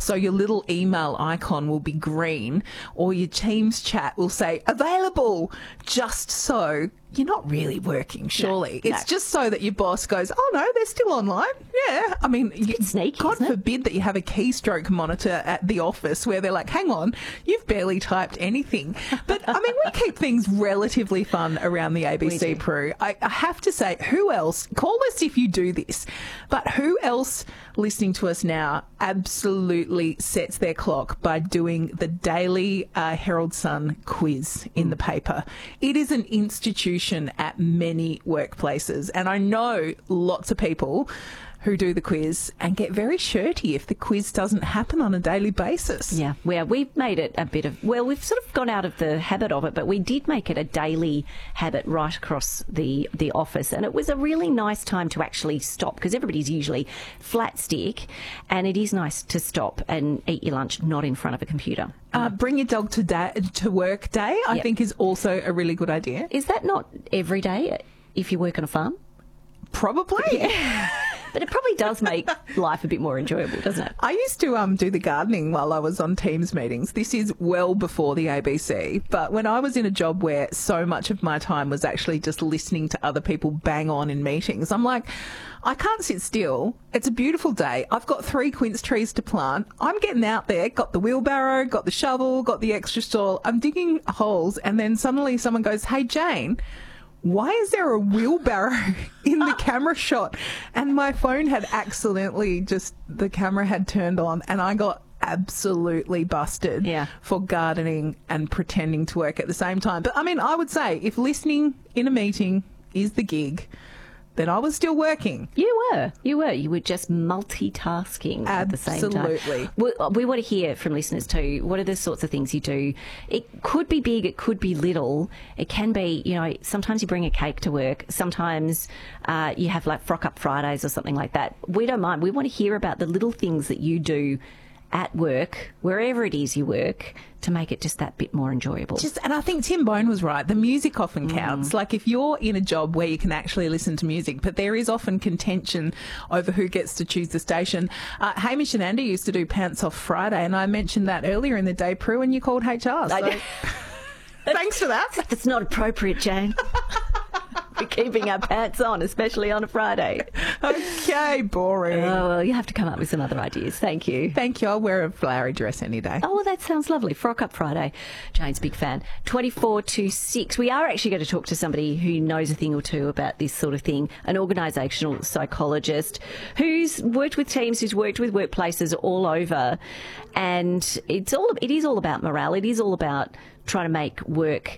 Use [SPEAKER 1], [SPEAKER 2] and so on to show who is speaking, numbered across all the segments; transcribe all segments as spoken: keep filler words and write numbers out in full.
[SPEAKER 1] So your little email icon will be green, or your Teams chat will say available, just so you're not really working, surely.
[SPEAKER 2] No,
[SPEAKER 1] it's
[SPEAKER 2] no.
[SPEAKER 1] just so that your boss goes, oh, no, they're still online. Yeah. I mean, you,
[SPEAKER 2] sneaky,
[SPEAKER 1] God
[SPEAKER 2] isn't it?
[SPEAKER 1] forbid that you have a keystroke monitor at the office where they're like, hang on, you've barely typed anything. But, I mean, we keep things relatively fun around the A B C Prue. I, I have to say, who else, call us if you do this, but who else listening to us now absolutely sets their clock by doing the daily uh, Herald Sun quiz in the paper? It is an institution at many workplaces, and I know lots of people who do the quiz and get very shirty if the quiz doesn't happen on a daily basis.
[SPEAKER 2] Yeah, well, we've made it a bit of, well, we've sort of gone out of the habit of it, but we did make it a daily habit right across the, the office. And it was a really nice time to actually stop, because everybody's usually flat stick, and it is nice to stop and eat your lunch not in front of a computer.
[SPEAKER 1] Uh, bring your dog to, da- to work day, I
[SPEAKER 2] Yep.
[SPEAKER 1] think, is also a really good idea.
[SPEAKER 2] Is that not every day if you work on a farm?
[SPEAKER 1] Probably.
[SPEAKER 2] Yeah. But it probably does make life a bit more enjoyable, doesn't it?
[SPEAKER 1] I used to um, do the gardening while I was on Teams meetings. This is well before the A B C. But when I was in a job where so much of my time was actually just listening to other people bang on in meetings, I'm like, I can't sit still. It's a beautiful day. I've got three quince trees to plant. I'm getting out there, got the wheelbarrow, got the shovel, got the extra soil. I'm digging holes. And then suddenly someone goes, hey, Jane, why is there a wheelbarrow in the camera shot? And my phone had accidentally just, the camera had turned on, and I got absolutely busted
[SPEAKER 2] Yeah.
[SPEAKER 1] for gardening and pretending to work at the same time. But I mean, I would say if listening in a meeting is the gig, then I was still working.
[SPEAKER 2] You were. You were. You were just multitasking at the same time.
[SPEAKER 1] Absolutely.
[SPEAKER 2] We, we want to hear from listeners too. What are the sorts of things you do? It could be big. It could be little. It can be, you know, sometimes you bring a cake to work. Sometimes uh, you have like Frock Up Fridays or something like that. We don't mind. We want to hear about the little things that you do at work, wherever it is you work, to make it just that bit more enjoyable.
[SPEAKER 1] Just, and I think Tim Bone was right. The music often counts. Mm. Like if you're in a job where you can actually listen to music, but there is often contention over who gets to choose the station. Uh, Hamish and Andy used to do Pants Off Friday, and I mentioned that earlier in the day, Prue, and you called H R. So thanks for that.
[SPEAKER 2] That's not appropriate, Jane. We're keeping our pants on, especially on a Friday.
[SPEAKER 1] Okay, boring.
[SPEAKER 2] Oh, well, you have to come up with some other ideas. Thank you.
[SPEAKER 1] Thank you. I'll wear a flowery dress any day.
[SPEAKER 2] Oh, well, that sounds lovely. Frock Up Friday. Jane's a big fan. twenty-four to six. We are actually going to talk to somebody who knows a thing or two about this sort of thing, an organisational psychologist who's worked with teams, who's worked with workplaces all over. And it's all, it is all about morale. It is all about trying to make work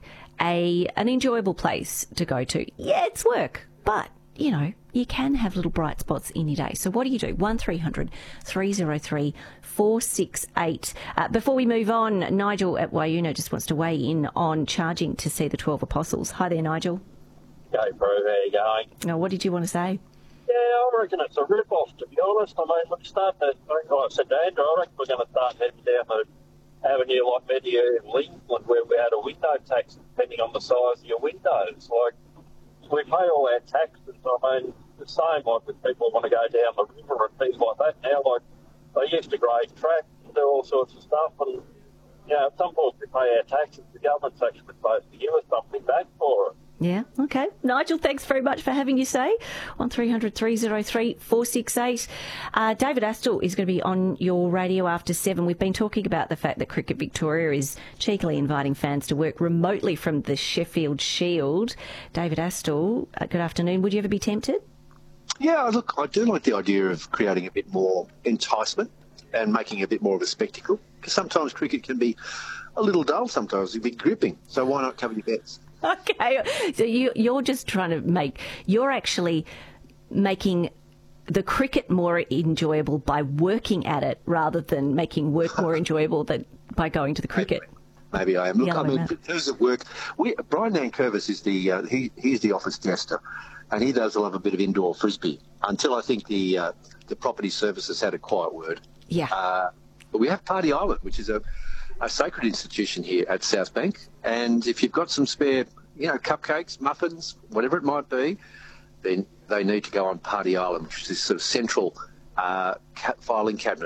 [SPEAKER 2] a an enjoyable place to go to. Yeah, it's work, but, you know, you can have little bright spots in your day. So what do you do? one three hundred three oh three four six eight. Uh, before we move on, Nigel at Wayuno just wants to weigh in on charging to see the twelve Apostles. Hi there, Nigel.
[SPEAKER 3] Hey, bro, how you going?
[SPEAKER 2] Now, what did you want to say?
[SPEAKER 3] Yeah, I reckon it's a rip-off, to be honest. I mean, we're starting to, like I said to Andrew, I reckon we're going to start heading down the avenue like Medieval England, where we had a window tax depending on the size of your windows. Like, we pay all our taxes. I mean, the same like with people want to go down the river and things like that now. Like, they used to grade tracks and do all sorts of stuff. And, you know, at some point we pay our taxes. The government's actually supposed to give us something back for it.
[SPEAKER 2] Yeah, okay. Nigel, thanks very much for having your say. one three hundred three oh three four six eight. Uh, David Astle is going to be on your radio after seven. We've been talking about the fact that Cricket Victoria is cheekily inviting fans to work remotely from the Sheffield Shield. David Astle, uh, good afternoon. Would you ever be tempted?
[SPEAKER 4] Yeah, look, I do like the idea of creating a bit more enticement and making a bit more of a spectacle, because sometimes cricket can be a little dull, sometimes a bit gripping. So why not cover your bets?
[SPEAKER 2] Okay, so you, you're just trying to make, you're actually making the cricket more enjoyable by working at it rather than making work more enjoyable than by going to the cricket.
[SPEAKER 4] Maybe, maybe I am. Look,
[SPEAKER 2] Yeah,
[SPEAKER 4] I mean,
[SPEAKER 2] around.
[SPEAKER 4] in terms of work, we, Brian Nankervis is the, uh, he, he's the office jester, and he does love a bit of indoor frisbee, until I think the, uh, the property services had a quiet word.
[SPEAKER 2] Yeah.
[SPEAKER 4] Uh, but we have Party Island, which is a, a sacred institution here at South Bank, and if you've got some spare, you know, cupcakes, muffins, whatever it might be, then they need to go on Party Island, which is this sort of central uh, ca- filing cabinet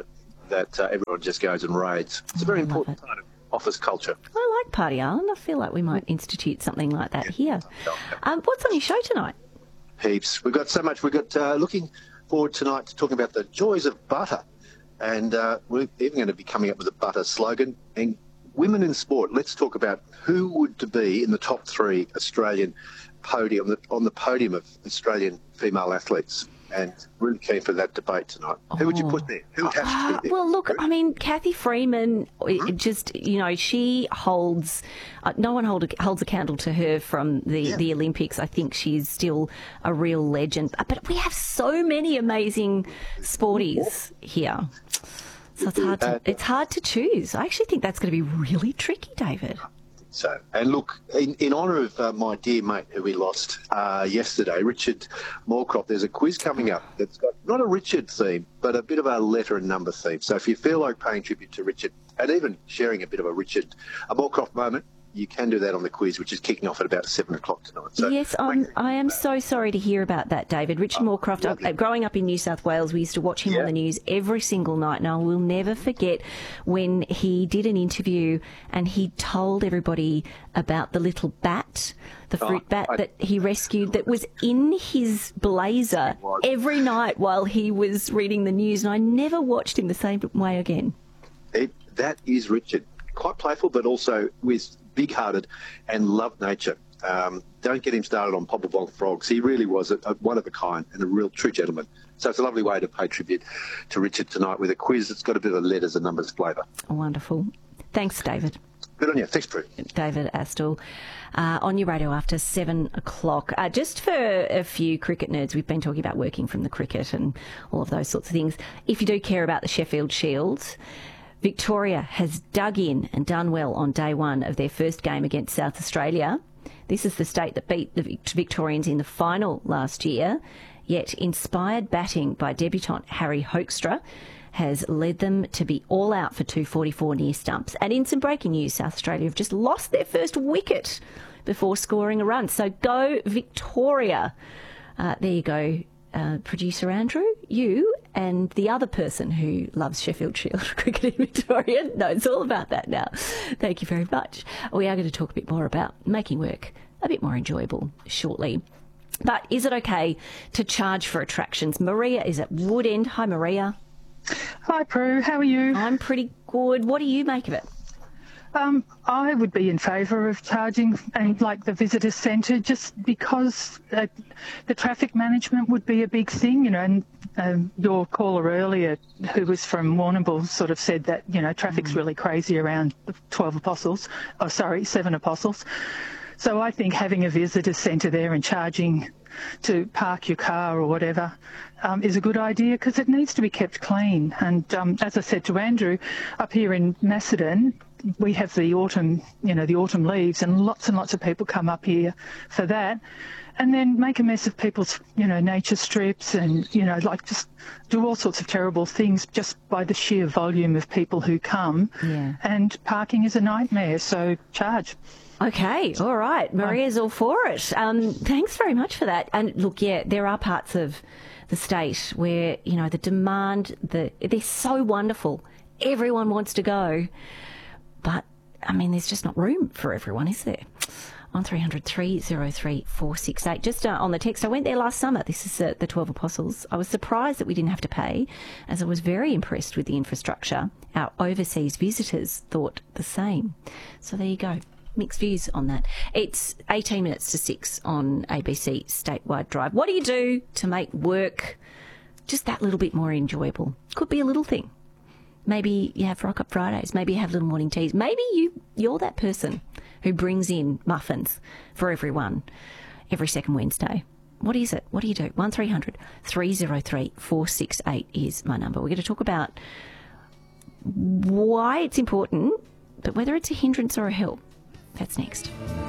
[SPEAKER 4] that uh, everyone just goes and raids. It's a very important part of office culture.
[SPEAKER 2] I like Party Island. I feel like we might institute something like that here. Um, what's on your show tonight?
[SPEAKER 4] Heaps. We've got so much. We've got uh, looking forward tonight to talking about the joys of butter. And uh, we're even going to be coming up with a butter slogan. And women in sport, let's talk about who would to be in the top three Australian podium, on the podium of Australian female athletes. And really keen for that debate tonight. Oh. Who would you put there? Who would have to be there?
[SPEAKER 2] Well, look, I mean, Cathy Freeman, mm-hmm. just, you know, she holds, uh, no one hold a, holds a candle to her from the, yeah. the Olympics. I think she's still a real legend. But we have so many amazing sporties here. So it's hard to, uh, it's hard to choose. I actually think that's going to be really tricky, David.
[SPEAKER 4] So, and look, in, in honour of uh, my dear mate who we lost uh, yesterday, Richard Moorcroft, there's a quiz coming up that's got not a Richard theme, but a bit of a letter and number theme. So if you feel like paying tribute to Richard and even sharing a bit of a Richard, a Moorcroft moment, you can do that on the quiz, which is kicking off at about seven o'clock tonight. So
[SPEAKER 2] yes, I'm, I am so sorry to hear about that, David. Richard oh, Moorcroft, uh, growing up in New South Wales, we used to watch him yeah. on the news every single night, and I will never forget when he did an interview and he told everybody about the little bat, the fruit oh, bat I, that he rescued that was in his blazer every night while he was reading the news, and I never watched him the same way again.
[SPEAKER 4] It, that is Richard. Quite playful, but also with big-hearted and loved nature. Um, don't get him started on Popple Bonk frogs. He really was a, a one of a kind and a real true gentleman. So it's a lovely way to pay tribute to Richard tonight with a quiz that's got a bit of letters and numbers flavour.
[SPEAKER 2] Wonderful. Thanks, David.
[SPEAKER 4] Good on you. Thanks, Prue.
[SPEAKER 2] David Astle, uh, on your radio after seven o'clock. Uh, just for a few cricket nerds, we've been talking about working from the cricket and all of those sorts of things. If you do care about the Sheffield Shield, Victoria has dug in and done well on day one of their first game against South Australia. This is the state that beat the Victorians in the final last year, yet inspired batting by debutant Harry Hoekstra has led them to be all out for two forty-four near stumps. And in some breaking news, South Australia have just lost their first wicket before scoring a run. So go Victoria. Uh, there you go. Uh, producer Andrew, you and the other person who loves Sheffield Shield cricket in Victoria knows all about that now. Thank you very much. We are going to talk a bit more about making work a bit more enjoyable shortly. But is it okay to charge for attractions? Maria is at Woodend. Hi, Maria.
[SPEAKER 5] Hi, Prue. How are you?
[SPEAKER 2] I'm pretty good. What do you make of it?
[SPEAKER 5] Um, I would be in favour of charging, and like the visitor centre, just because uh, the traffic management would be a big thing, you know. And um, your caller earlier, who was from Warrnambool, sort of said that, you know, traffic's mm. really crazy around the twelve Apostles. Oh, sorry, seven Apostles. So I think having a visitor centre there and charging to park your car or whatever um, is a good idea, because it needs to be kept clean. And um, as I said to Andrew, up here in Macedon, we have the autumn, you know, the autumn leaves, and lots and lots of people come up here for that, and then make a mess of people's, you know, nature strips, and, you know, like just do all sorts of terrible things just by the sheer volume of people who come.
[SPEAKER 2] Yeah.
[SPEAKER 5] And parking is a nightmare, so charge.
[SPEAKER 2] Okay, all right. Maria's all for it. Um, thanks very much for that. And look, yeah, there are parts of the state where, you know, the demand, the they're so wonderful. Everyone wants to go. But, I mean, there's just not room for everyone, is there? On three hundred, three oh three, four six eight. Just uh, on the text, I went there last summer. This is uh, the twelve Apostles. I was surprised that we didn't have to pay, as I was very impressed with the infrastructure. Our overseas visitors thought the same. So there you go. Mixed views on that. It's eighteen minutes to six on A B C Statewide Drive. What do you do to make work just that little bit more enjoyable? Could be a little thing. Maybe you have Rock Up Fridays. Maybe you have little morning teas. Maybe you, you're that person who brings in muffins for everyone every second Wednesday. What is it? What do you do? one three hundred, three oh three, four six eight is my number. We're going to talk about why it's important, but whether it's a hindrance or a help. That's next.